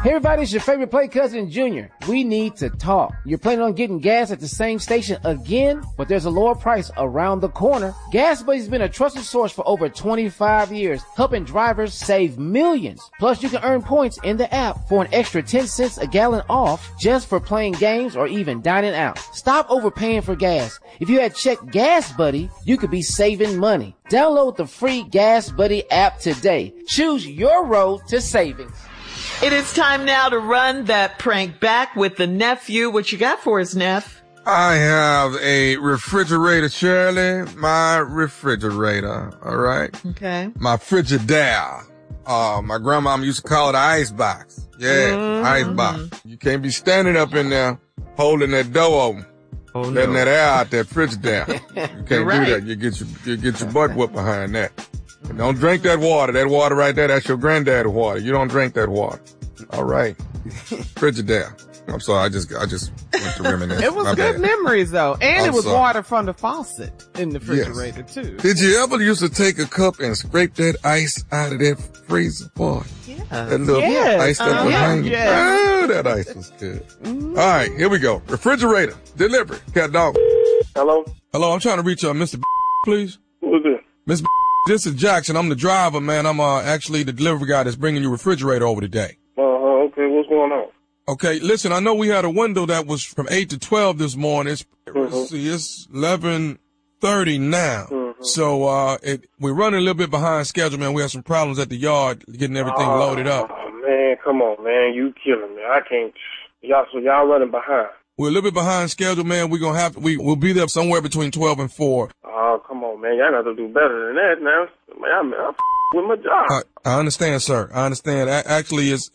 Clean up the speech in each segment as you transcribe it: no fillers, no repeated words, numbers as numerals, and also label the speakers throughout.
Speaker 1: Hey everybody, it's your favorite play cousin, Junior. We need to talk. You're planning on getting gas at the same station again, but there's a lower price around the corner. Gas Buddy's been a trusted source for over 25 years, helping drivers save millions. Plus, you can earn points in the app for an extra 10 cents a gallon off just for playing games or even dining out. Stop overpaying for gas. If you had checked Gas Buddy, you could be saving money. Download the free Gas Buddy app today. Choose your road to savings.
Speaker 2: It is time now to run that prank back with the nephew. What you got for us, Neff?
Speaker 3: I have a refrigerator, Shirley. My refrigerator, all right?
Speaker 2: Okay.
Speaker 3: My Frigidaire. My grandmama used to call it an ice box. Yeah, ice box. You can't be standing up in there holding that door open. Letting that air out that Frigidaire. You can't do that. You get your butt whooped behind that. And don't drink that water. That water right there, that's your granddaddy water. You don't drink that water. All right. Frigidaire. I'm sorry, I just went to reminisce.
Speaker 4: It was good memories though. And it was water from the faucet in the refrigerator too.
Speaker 3: Did you ever used to take a cup and scrape that ice out of that freezer part?
Speaker 4: Yeah.
Speaker 3: That little ice that was hanging. Oh, that ice was good. All right, here we go. Refrigerator. Delivery. Cat dog.
Speaker 5: Hello?
Speaker 3: Hello, I'm trying to reach Mr. please.
Speaker 5: Who is it?
Speaker 3: Mr. This is Jackson. I'm the driver, man. I'm actually the delivery guy that's bringing your refrigerator over today.
Speaker 5: Okay. What's going on?
Speaker 3: Okay, listen, I know we had a window that was from 8 to 12 this morning. Let's see, it's 11:30 now. So, we're running a little bit behind schedule, man. We have some problems at the yard getting everything loaded up.
Speaker 5: Oh, man, come on, man. You killing me. I can't. Y'all running behind.
Speaker 3: We're a little bit behind schedule, man. We're going to we'll be there somewhere between 12 and 4.
Speaker 5: Oh, come on, man. Y'all got to do better than that now. Man, I'm with my job.
Speaker 3: I understand, sir. I understand. Actually, it's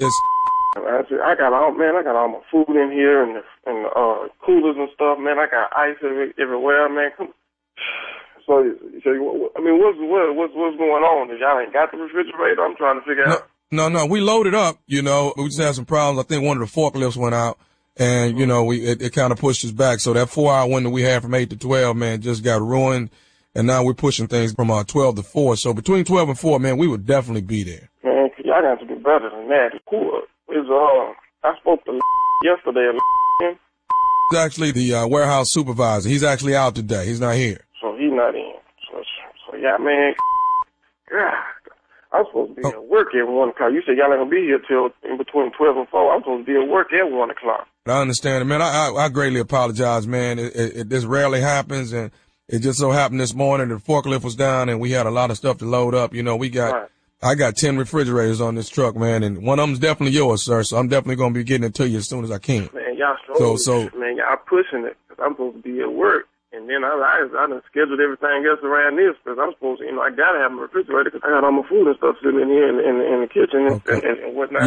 Speaker 5: I got all my food in here and coolers and stuff, man. I got ice everywhere, man. So I mean, what's going on? Y'all ain't got the refrigerator? I'm trying to figure out.
Speaker 3: No, we loaded up. You know, we just had some problems. I think one of the forklifts went out, and you know, it kind of pushed us back. So that 4-hour window we had from 8 to 12, man, just got ruined, and now we're pushing things from 12 to 4. So between 12 and 4, man, we would definitely be there.
Speaker 5: Man, y'all got to do better than that. Cool. I spoke to yesterday.
Speaker 3: He's actually the warehouse supervisor. He's actually out today. He's not here.
Speaker 5: So he's not in. So yeah, man. God, I'm supposed to be at work at 1 o'clock. You said y'all ain't gonna be here till in between 12 and 4. I'm supposed to be at work at 1 o'clock.
Speaker 3: I understand it, man. I greatly apologize, man. This rarely happens, and it just so happened this morning the forklift was down, and we had a lot of stuff to load up. You know, I got 10 refrigerators on this truck, man, and one of them's definitely yours, sir. So I'm definitely gonna be getting it to you as soon as I can.
Speaker 5: Man, y'all man, y'all pushing it because I'm supposed to be at work, and then I done scheduled everything else around this because I'm supposed to, I gotta have my refrigerator because I got all my food and stuff sitting in here in the kitchen and whatnot.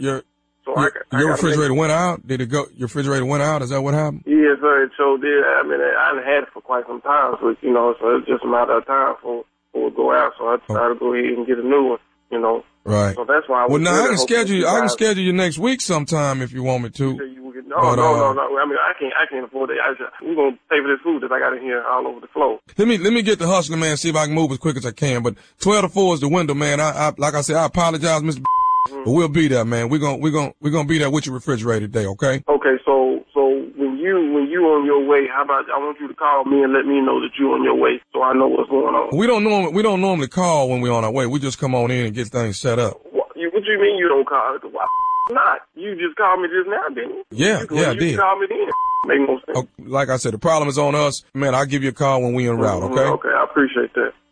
Speaker 3: Your refrigerator went out? Did it go? Your refrigerator went out? Is that what happened?
Speaker 5: Yes, sir. It sure did. I mean, I had it for quite some time, so so it's just a matter of time for it go out. So I decided to go ahead and get a new one.
Speaker 3: Right.
Speaker 5: So that's why
Speaker 3: I can schedule you next week sometime if you want me to.
Speaker 5: No. I mean, I can't afford it. We're gonna pay for this food that I got in here all over the floor.
Speaker 3: Let me get the hustler, man. See if I can move as quick as I can. But 12 to 4 is the window, man. Like I said, I apologize, Mr. But we'll be there, man. We're gonna be there with your refrigerator today, okay?
Speaker 5: Okay. So when you on your way, how about I want you to call me and let me know that you on your way so I know what's going on.
Speaker 3: We don't normally call when we're on our way. We just come on in and get things set up.
Speaker 5: What you mean you don't call? Why not? You just called me just now, didn't you?
Speaker 3: Yeah, I did.
Speaker 5: You called me then. Make no sense.
Speaker 3: Like I said, the problem is on us. Man, I'll give you a call when we en route, okay?
Speaker 5: Okay, I appreciate that.